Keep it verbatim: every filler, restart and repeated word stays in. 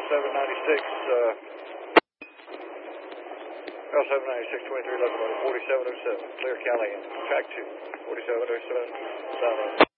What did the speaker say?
seven ninety-six, uh, L seven ninety-six, twenty-three eleven, forty-seven oh seven, clear Cali, track two, forty-seven oh seven, south.